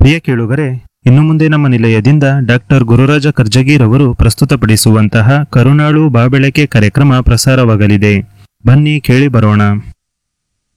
ಪ್ರಿಯ ಕೇಳುಗರೆ, ಇನ್ನು ಮುಂದೆ ನಮ್ಮ ನಿಲಯದಿಂದ ಡಾಕ್ಟರ್ ಗುರುರಾಜ ಕರ್ಜಗಿರವರು ಪ್ರಸ್ತುತಪಡಿಸುವಂತಹ ಕರುಣಾಳು ಬಾಬೆಳಕೆ ಕಾರ್ಯಕ್ರಮ ಪ್ರಸಾರವಾಗಲಿದೆ. ಬನ್ನಿ ಕೇಳಿ ಬರೋಣ.